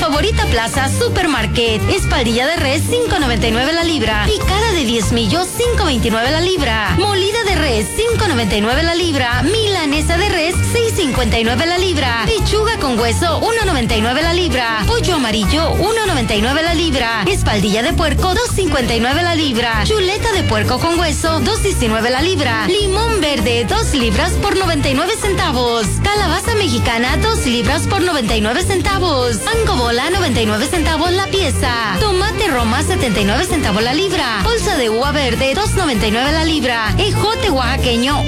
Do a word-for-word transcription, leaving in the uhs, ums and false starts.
Favorita Plaza Supermarket. Espaldilla de res cinco noventa y nueve la libra. Picada de diezmillo cinco veintinueve la libra. Molida de res cinco noventa y nueve la libra. Milanesa de res seis cincuenta y nueve la libra. Pechuga con hueso uno noventa y nueve la libra. Pollo amarillo uno noventa y nueve la libra. Espaldilla de puerco dos cincuenta y nueve la libra. Chuleta de puerco con hueso dos diecinueve la libra. Limón verde dos libras por noventa y nueve centavos. Calabaza mexicana dos libras por noventa y nueve centavos. Mango bola noventa y nueve centavos la pieza. Tomate Roma setenta y nueve centavos la libra. Bolsa de uva verde dos noventa y nueve la libra. Ejote oaxaqueño